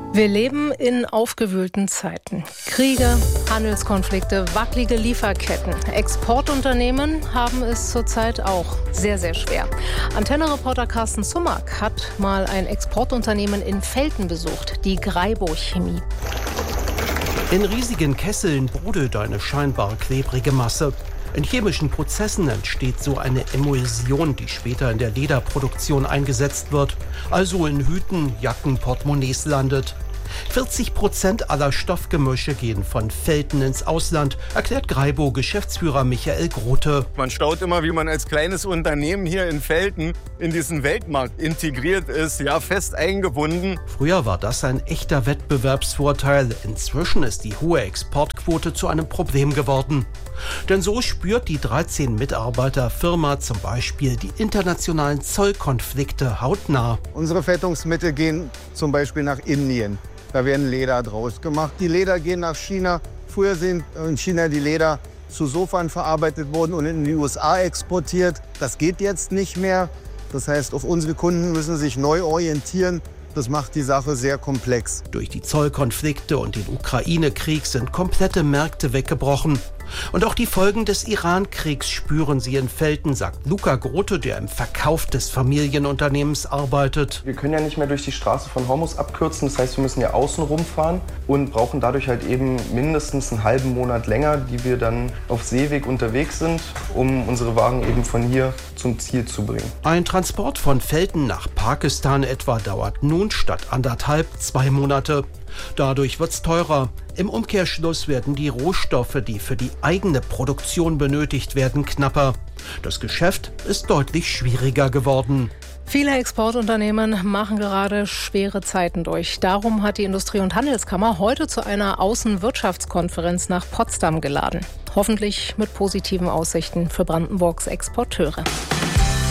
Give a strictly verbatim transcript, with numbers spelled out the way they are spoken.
Wir leben in aufgewühlten Zeiten. Kriege, Handelskonflikte, wackelige Lieferketten. Exportunternehmen haben es zurzeit auch sehr, sehr schwer. Antenne-Reporter Carsten Summack hat mal ein Exportunternehmen in Velten besucht, die Graibo Chemie. In riesigen Kesseln brodelt eine scheinbar klebrige Masse. In chemischen Prozessen entsteht so eine Emulsion, die später in der Lederproduktion eingesetzt wird, also in Hüten, Jacken, Portemonnaies landet. vierzig Prozent aller Stoffgemische gehen von Velten ins Ausland, erklärt Graibo-Geschäftsführer Michael Grote. Man staut immer, wie man als kleines Unternehmen hier in Velten in diesen Weltmarkt integriert ist, ja fest eingebunden. Früher war das ein echter Wettbewerbsvorteil. Inzwischen ist die hohe Exportquote zu einem Problem geworden. Denn so spürt die dreizehn Mitarbeiter-Firma zum Beispiel die internationalen Zollkonflikte hautnah. Unsere Fettungsmittel gehen zum Beispiel nach Indien. Da werden Leder draus gemacht. Die Leder gehen nach China. Früher sind in China die Leder zu Sofan verarbeitet worden und in die U S A exportiert. Das geht jetzt nicht mehr. Das heißt, auf unsere Kunden müssen sich neu orientieren. Das macht die Sache sehr komplex. Durch die Zollkonflikte und den Ukraine-Krieg sind komplette Märkte weggebrochen. Und auch die Folgen des Iran-Kriegs spüren sie in Velten, sagt Luca Grote, der im Verkauf des Familienunternehmens arbeitet. Wir können ja nicht mehr durch die Straße von Hormuz abkürzen, das heißt, wir müssen ja außen rumfahren und brauchen dadurch halt eben mindestens einen halben Monat länger, die wir dann auf Seeweg unterwegs sind, um unsere Waren eben von hier zum Ziel zu bringen. Ein Transport von Velten nach Pakistan etwa dauert nun statt anderthalb zwei Monate. Dadurch wird's teurer. Im Umkehrschluss werden die Rohstoffe, die für die eigene Produktion benötigt werden, knapper. Das Geschäft ist deutlich schwieriger geworden. Viele Exportunternehmen machen gerade schwere Zeiten durch. Darum hat die Industrie- und Handelskammer heute zu einer Außenwirtschaftskonferenz nach Potsdam geladen. Hoffentlich mit positiven Aussichten für Brandenburgs Exporteure.